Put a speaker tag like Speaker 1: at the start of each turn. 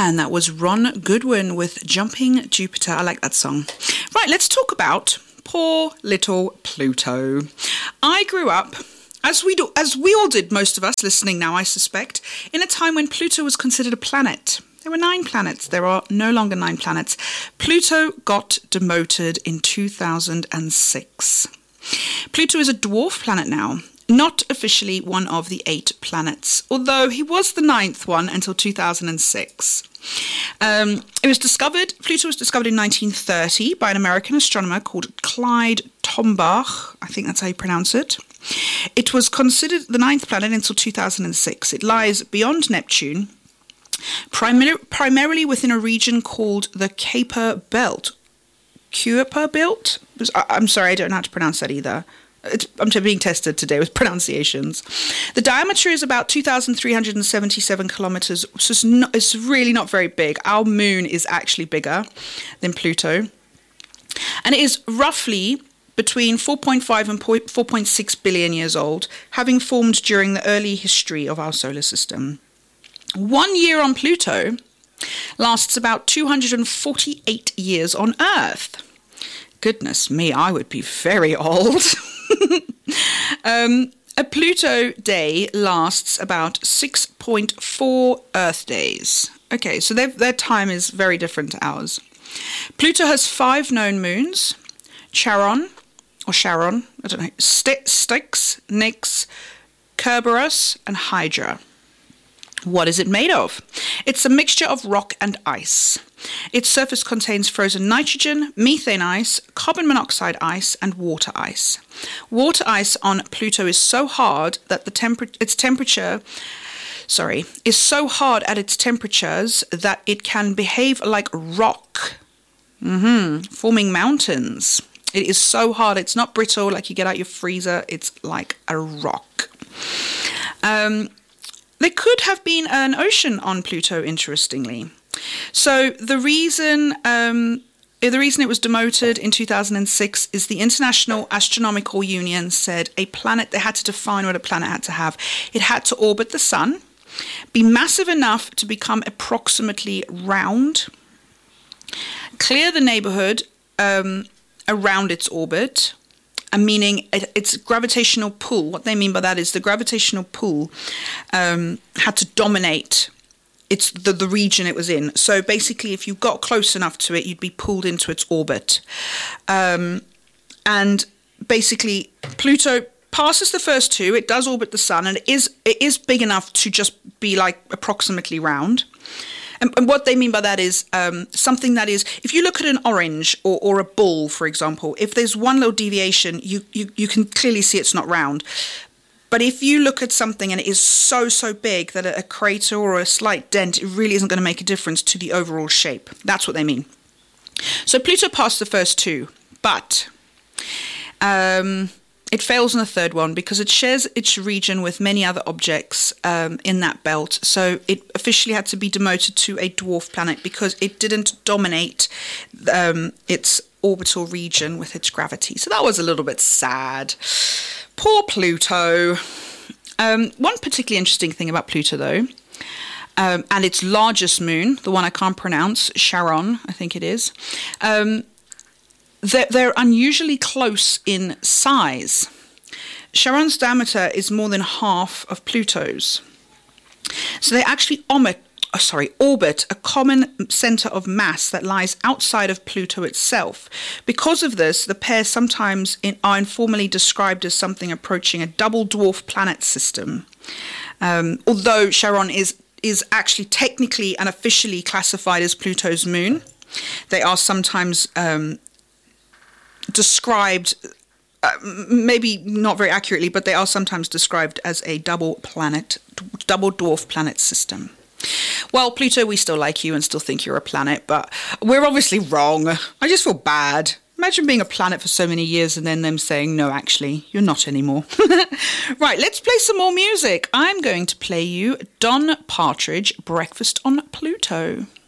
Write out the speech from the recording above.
Speaker 1: And that was Ron Goodwin with Jumping Jupiter. I like that song. Right, let's talk about poor little Pluto. I grew up, as we all did, most of us listening now, I suspect, in a time when Pluto was considered a planet. There were 9 planets. There are no longer 9 planets. Pluto got demoted in 2006. Pluto is a dwarf planet now, not officially one of the 8 planets, although he was the 9th one until 2006. Pluto was discovered in 1930 by an American astronomer called Clyde Tombaugh. I think that's how you pronounce it. It was considered the 9th planet until 2006. It lies beyond Neptune, primarily within a region called the Kuiper Belt. Kuiper Belt? I'm sorry, I don't know how to pronounce that either. I'm being tested today with pronunciations. The diameter is about 2,377 kilometers, so it's really not very big. Our moon is actually bigger than Pluto. And it is roughly between 4.5 and 4.6 billion years old, having formed during the early history of our solar system. 1 year on Pluto lasts about 248 years on Earth. Goodness me, I would be very old. A Pluto day lasts about 6.4 Earth days. Okay, so their time is very different to ours. Pluto has 5 known moons: Charon, I don't know, Styx, Nix, Kerberos, and Hydra. What is it made of? It's a mixture of rock and ice. Its surface contains frozen nitrogen, methane ice, carbon monoxide ice, and water ice. Water ice on Pluto is so hard that is so hard at its temperatures that it can behave like rock, forming mountains. It is so hard. It's not brittle like you get out your freezer. It's like a rock. There could have been an ocean on Pluto, interestingly. So the reason it was demoted in 2006 is the International Astronomical Union said they had to define what a planet had to have. It had to orbit the sun, be massive enough to become approximately round, clear the neighborhood around its orbit, meaning its gravitational pull. What they mean by that is the gravitational pull had to dominate the region it was in. So basically, if you got close enough to it, you'd be pulled into its orbit. And basically, Pluto passes the first 2. It does orbit the sun, and it is big enough to just be like approximately round. And what they mean by that is something that is, if you look at an orange or a bull, for example, if there's one little deviation, you can clearly see it's not round. But if you look at something and it is so big that a crater or a slight dent, it really isn't going to make a difference to the overall shape. That's what they mean. So Pluto passed the first 2, but it fails in the 3rd one because it shares its region with many other objects in that belt. So it officially had to be demoted to a dwarf planet because it didn't dominate its orbital region with its gravity. So that was a little bit sad. Poor Pluto. One particularly interesting thing about Pluto, though, and its largest moon, the one I can't pronounce, Charon, I think it is, they're unusually close in size. Charon's diameter is more than half of Pluto's. So they actually orbit a common center of mass that lies outside of Pluto itself. Because of this, the pair sometimes are informally described as something approaching a double dwarf planet system. Although Charon is actually technically and officially classified as Pluto's moon, they are sometimes described, maybe not very accurately, but they are sometimes described as a double dwarf planet system. Well, Pluto, we still like you and still think you're a planet, but we're obviously wrong. I just feel bad. Imagine being a planet for so many years and then them saying, no, actually, you're not anymore. Right, let's play some more music. I'm going to play you Don Partridge, Breakfast on Pluto.